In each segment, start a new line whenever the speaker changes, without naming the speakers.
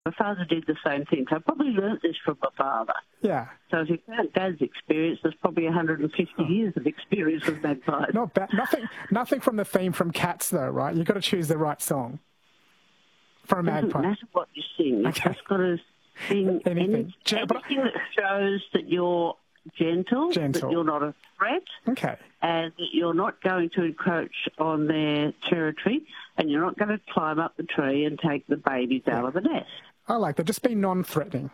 My father did the same thing. So I probably learnt this from my father.
Yeah.
So if you count Dad's experience, there's probably 150 years of experience with magpies.
Not bad. Nothing from the theme from Cats, though, right? You've got to choose the right song for a magpie.
Doesn't matter what you sing. You've just got to sing anything that shows that you're gentle, that you're not a threat, and that you're not going to encroach on their territory, and you're not going to climb up the tree and take the babies out of the nest.
I like that. Just be non-threatening.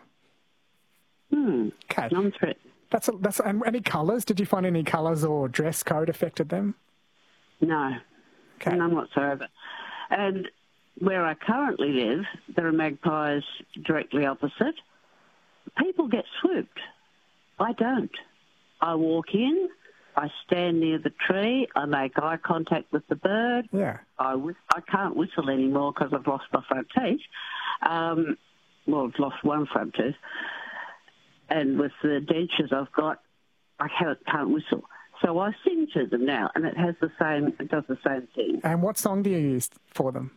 Okay.
Non-threatening.
That's and any colours? Did you find any colours or dress code affected them?
No. Okay. None whatsoever. And where I currently live, there are magpies directly opposite. People get swooped. I don't. I walk in, I stand near the tree, I make eye contact with the bird.
Yeah.
I can't whistle anymore because I've lost my front teeth. Well, I've lost one front tooth. And with the dentures I've got, I can't whistle. So I sing to them now, and it does the same thing.
And what song do you use for them?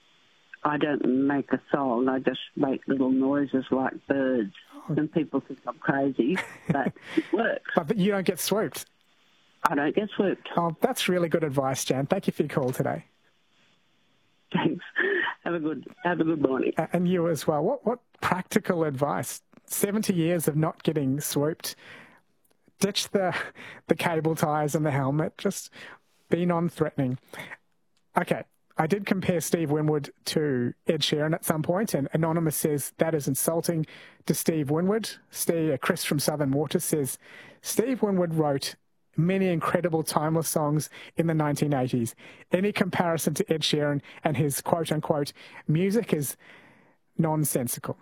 I don't make a song. I just make little noises like birds. And people think I'm crazy, but it works.
But you don't get swooped?
I don't get swooped.
Oh, that's really good advice, Jan. Thank you for your call today.
Thanks. Have a good morning.
And you as well. What practical advice? 70 years of not getting swooped. Ditch the cable ties and the helmet. Just be non-threatening. Okay. I did compare Steve Winwood to Ed Sheeran at some point, and Anonymous says that is insulting to Steve Winwood. Chris from Southern Water says, Steve Winwood wrote many incredible timeless songs in the 1980s. Any comparison to Ed Sheeran and his quote-unquote music is nonsensical.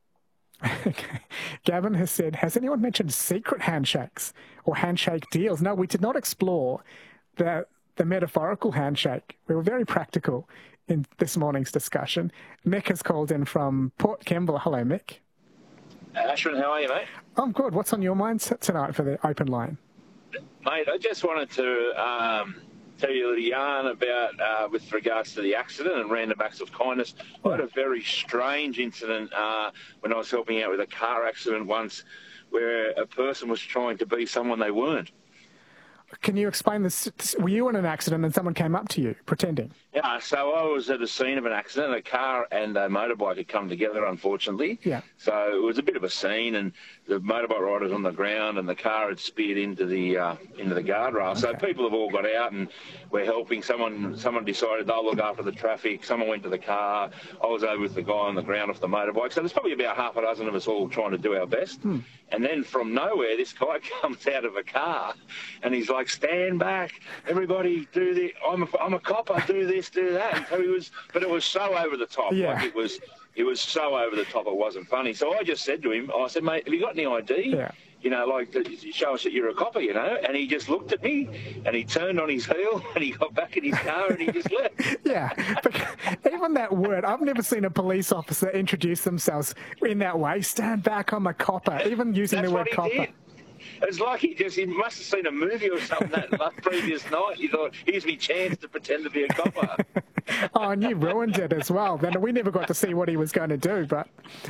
Okay. Gavin has said, has anyone mentioned secret handshakes or handshake deals? No, we did not explore the metaphorical handshake. We were very practical in this morning's discussion. Mick has called in from Port Kembla. Hello, Mick.
Ashwin, how are you, mate?
I'm good. What's on your mind tonight for the open line?
Mate, I just wanted to tell you a little yarn about, with regards to the accident and random acts of kindness. I had a very strange incident when I was helping out with a car accident once where a person was trying to be someone they weren't.
Can you explain this? Were you in an accident and someone came up to you pretending?
Yeah, so I was at a scene of an accident. A car and a motorbike had come together, unfortunately.
Yeah.
So it was a bit of a scene, and the motorbike rider was on the ground, and the car had speared into the guardrail. Okay. So people have all got out, and we're helping. Someone decided they'll look after the traffic. Someone went to the car. I was over with the guy on the ground off the motorbike. So there's probably about half a dozen of us all trying to do our best. And then from nowhere, this guy comes out of a car, and he's like, "Stand back, everybody! Do this. I'm a cop. I do this, do that." And so but it was so over the top.
Yeah.
Like it was so over the top. It wasn't funny. So I just said to him, I said, "Mate, have you got any ID?
Yeah.
You know, like to show us that you're a copper, you know?" And he just looked at me, and he turned on his heel, and he got back in his car, and he just left.
Yeah, but even that word, I've never seen a police officer introduce themselves in that way. Stand back, I'm a copper. Even using the word copper.
Did. It's like he must have seen a movie or something that previous night. He thought, here's me chance to pretend to be a copper.
Oh, and you ruined it as well. Then we never got to see what he was going to do, but...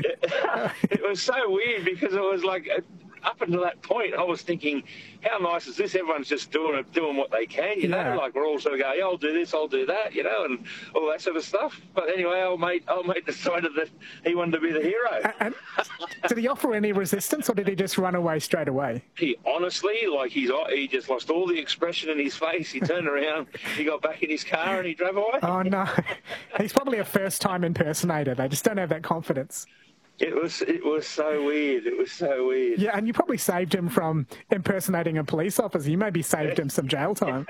It was so weird because it was like... Up until that point, I was thinking, how nice is this? Everyone's just doing what they can, you know? Like, we're all sort of going, yeah, I'll do this, I'll do that, you know, and all that sort of stuff. But anyway, old mate decided that he wanted to be the hero.
And did he offer any resistance, or did he just run away straight away?
He honestly, like, he just lost all the expression in his face. He turned around, he got back in his car, and he drove away.
Oh, no. He's probably a first-time impersonator. They just don't have that confidence.
It was so weird. It was so weird.
Yeah, and you probably saved him from impersonating a police officer. You maybe saved him some jail time.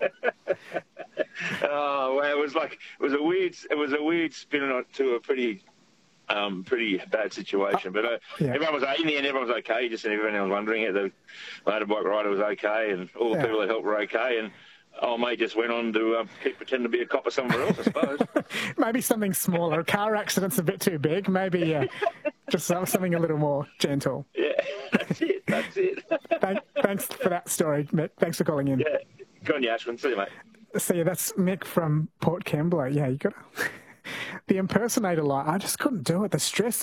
Oh, well, it was a weird spin to a pretty bad situation. But everyone was in the end. Everyone was okay. Just everyone was wondering, the motorbike rider was okay, and all the people that helped were okay, and. Oh, mate just went on to keep pretending to be a copper somewhere else, I suppose.
Maybe something smaller. A car accident's a bit too big. Maybe just something a little more gentle.
Yeah, that's it.
Thanks for that story, Mick. Thanks for calling in.
Yeah, good on you, Ashwin. See you, mate.
See you. That's Mick from Port Kembla. Yeah, you got to the impersonator, like, I just couldn't do it. The stress